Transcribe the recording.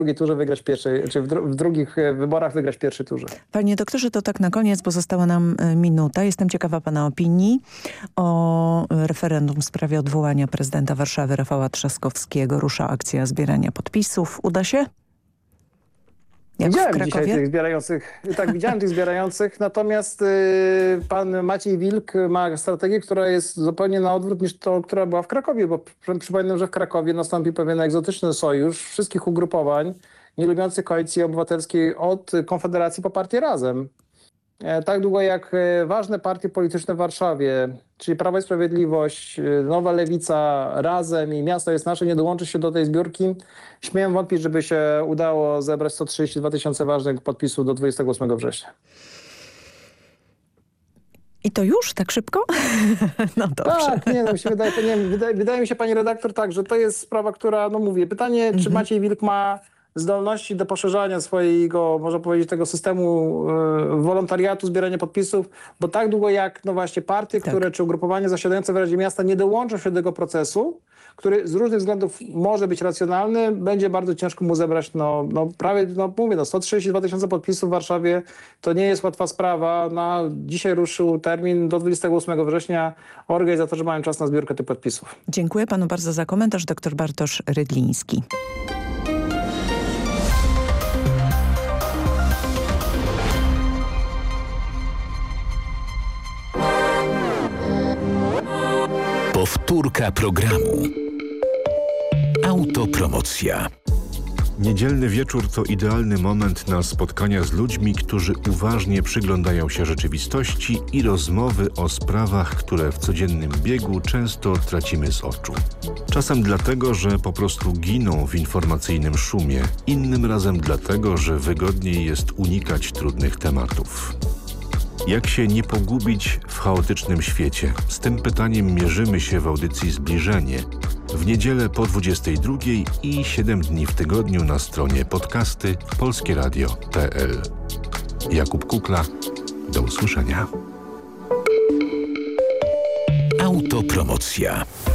drugiej turze wygrać pierwszy, czy w drugich wyborach wygrać w pierwszej turze. Panie doktorze, to tak na koniec, bo została nam minuta. Jestem ciekawa pana opinii o referendum w sprawie odwołania prezydenta Warszawy Rafała Trzaskowskiego. Rusza akcja zbierania podpisów. Uda się? Jak Widziałem dzisiaj tych zbierających, tak, widziałem tych zbierających, natomiast pan Maciej Wilk ma strategię, która jest zupełnie na odwrót niż to, która była w Krakowie, bo przypominam, że w Krakowie nastąpił pewien egzotyczny sojusz wszystkich ugrupowań nielubiących Koalicji Obywatelskiej od Konfederacji po partię Razem. Tak długo jak ważne partie polityczne w Warszawie, czyli Prawo i Sprawiedliwość, Nowa Lewica, Razem i Miasto jest Nasze nie dołączy się do tej zbiórki, śmiem wątpić, żeby się udało zebrać 132 000 ważnych podpisów do 28 września. I to już? Tak szybko? No dobrze. Tak, nie, no, mi się wydaje mi się, pani redaktor, tak, że to jest sprawa, która, no mówię, pytanie, czy Maciej Wilk ma zdolności do poszerzania swojego, można powiedzieć, tego systemu wolontariatu, zbierania podpisów, bo tak długo jak, no właśnie, partie, które, czy ugrupowania zasiadające w Radzie Miasta nie dołączą się do tego procesu, który z różnych względów może być racjonalny, będzie bardzo ciężko mu zebrać, prawie, mówię, 132 000 podpisów w Warszawie, to nie jest łatwa sprawa. Dzisiaj ruszył termin do 28 września. Organizatorzy mają czas na zbiórkę tych podpisów. Dziękuję panu bardzo za komentarz. Dr Bartosz Rydliński. Powtórka programu. Autopromocja. Niedzielny wieczór to idealny moment na spotkania z ludźmi, którzy uważnie przyglądają się rzeczywistości i rozmowy o sprawach, które w codziennym biegu często tracimy z oczu. Czasem dlatego, że po prostu giną w informacyjnym szumie, innym razem dlatego, że wygodniej jest unikać trudnych tematów. Jak się nie pogubić w chaotycznym świecie? Z tym pytaniem mierzymy się w audycji Zbliżenie. W niedzielę po 22 i 7 dni w tygodniu na stronie podcasty polskieradio.pl. Jakub Kukla, do usłyszenia. Autopromocja.